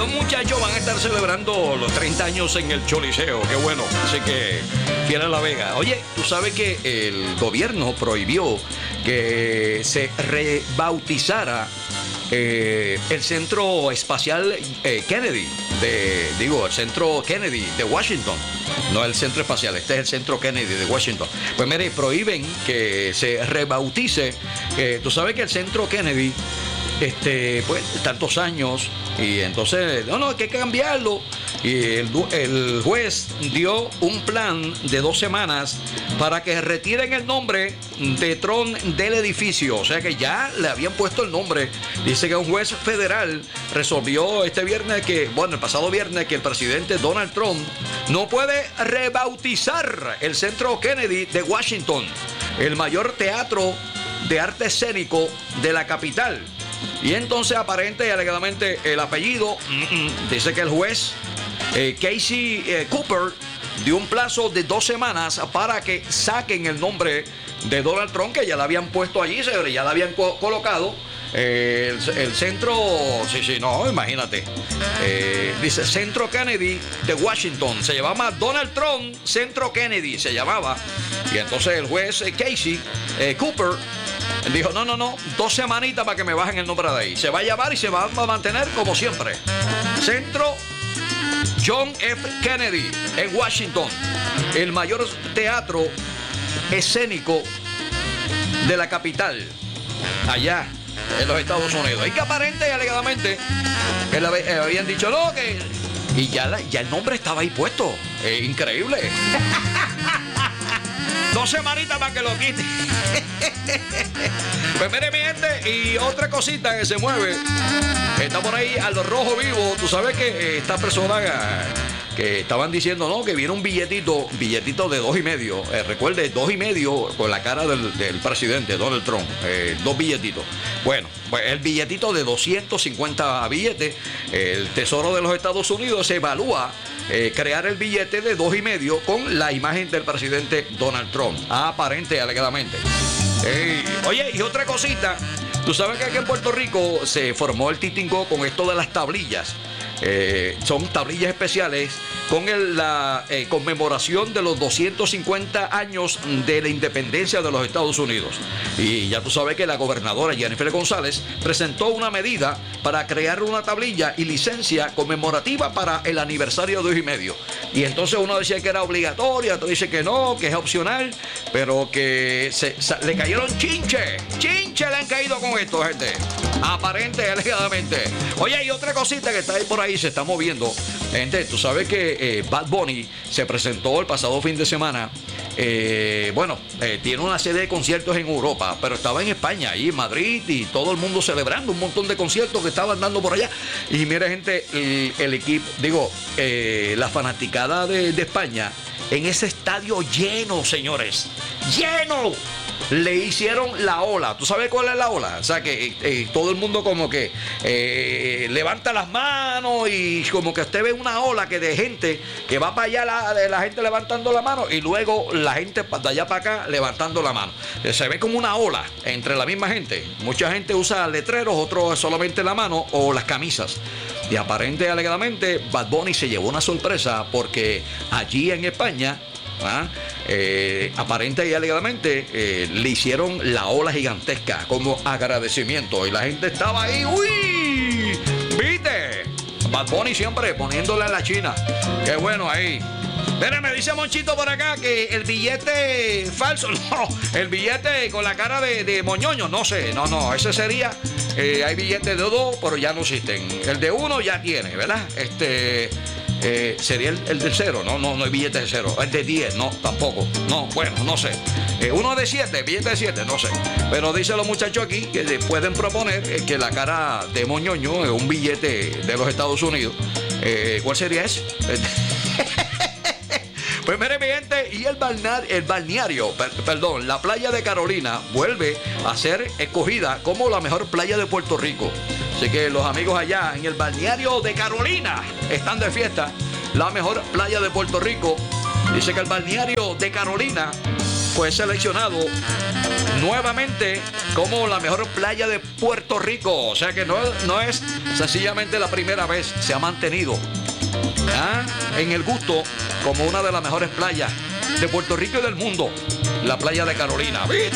los muchachos van a estar celebrando los 30 años en el Choliseo. Qué bueno. Así que fiel a La Vega. Oye, tú sabes que el gobierno prohibió que se rebautizara el Centro Espacial Kennedy, el Centro Kennedy de Washington. No el Centro Espacial, este es el Centro Kennedy de Washington. Pues mire, prohíben que se rebautice. Tú sabes que el Centro Kennedy, pues tantos años, y entonces, no, hay que cambiarlo. Y el juez dio un plan de 2 semanas para que retiren el nombre de Trump del edificio. O sea que ya le habían puesto el nombre. Dice que un juez federal resolvió el pasado viernes, que el presidente Donald Trump no puede rebautizar el Centro Kennedy de Washington, el mayor teatro de arte escénico de la capital. Y entonces, aparente y alegadamente, el apellido, dice que el juez Casey Cooper dio un plazo de 2 semanas para que saquen el nombre de Donald Trump, que ya lo habían puesto allí, señores, ya lo habían colocado. El centro, imagínate. Dice Centro Kennedy de Washington. Se llamaba Donald Trump Centro Kennedy, se llamaba. Y entonces el juez Casey Cooper dijo, no, 2 semanitas para que me bajen el nombre de ahí. Se va a llamar y se va a mantener como siempre. Centro John F. Kennedy en Washington, el mayor teatro escénico de la capital, allá en los Estados Unidos. Y que aparente y alegadamente habían dicho no, que... Y ya el nombre estaba ahí puesto. Increíble. 2 semanitas para que lo quite. Pues mire, mi gente, y otra cosita que se mueve. Está por ahí Al Rojo Vivo. Tú sabes que esta persona que estaban diciendo, no, que viene un billetito de 2.5. Recuerde, 2.5 con la cara del presidente Donald Trump. 2 billetitos. Bueno, pues el billetito de 250 billetes. El Tesoro de los Estados Unidos se evalúa crear el billete de 2.5 con la imagen del presidente Donald Trump, aparente y alegadamente. Oye, y otra cosita. Tú sabes que aquí en Puerto Rico se formó el titingo con esto de las tablillas. Son tablillas especiales con la conmemoración de los 250 años de la independencia de los Estados Unidos. Y ya tú sabes que la gobernadora Jennifer González presentó una medida para crear una tablilla y licencia conmemorativa para el aniversario de 2.5. Y entonces uno decía que era obligatoria, otro dice que no, que es opcional, pero que le cayeron chinche le han caído con esto, gente. Aparente y alegadamente. Oye, y otra cosita que está ahí por ahí, se está moviendo. Gente, tú sabes que Bad Bunny se presentó el pasado fin de semana. Tiene una serie de conciertos en Europa, pero estaba en España, ahí en Madrid, y todo el mundo celebrando un montón de conciertos que estaban dando por allá. Y mira, gente, el equipo, la fanaticada de España, en ese estadio lleno, señores, lleno. Le hicieron la ola. ¿Tú sabes cuál es la ola? O sea, que todo el mundo como que levanta las manos y como que usted ve una ola de gente que va para allá, la gente levantando la mano, y luego la gente de allá para acá levantando la mano. Se ve como una ola entre la misma gente. Mucha gente usa letreros, otros solamente la mano o las camisas. Y aparente y alegadamente Bad Bunny se llevó una sorpresa porque allí en España, aparente y alegadamente le hicieron la ola gigantesca como agradecimiento, y la gente estaba ahí, ¡uy! ¿Viste? Bad Bunny siempre poniéndole a la China. Qué bueno ahí. Mira, me dice Monchito por acá que el billete falso, no, el billete con la cara de moñoño, no sé, no, ese sería, hay billetes de 2, pero ya no existen. El de 1 ya tiene, ¿verdad? Sería el del 0, no hay billete de 0. El de 10, no, tampoco. No, bueno, no sé. Uno de 7, billete de 7, no sé. Pero dicen los muchachos aquí que pueden proponer que la cara de moñoño es un billete de los Estados Unidos. ¿Cuál sería ese? Pues mire, mi gente, y la playa de Carolina vuelve a ser escogida como la mejor playa de Puerto Rico. Así que los amigos allá en el balneario de Carolina están de fiesta. La mejor playa de Puerto Rico. Dice que el balneario de Carolina fue seleccionado nuevamente como la mejor playa de Puerto Rico. O sea que no es sencillamente la primera vez, se ha mantenido en el gusto como una de las mejores playas de Puerto Rico y del mundo, la playa de Carolina. ¿Viste?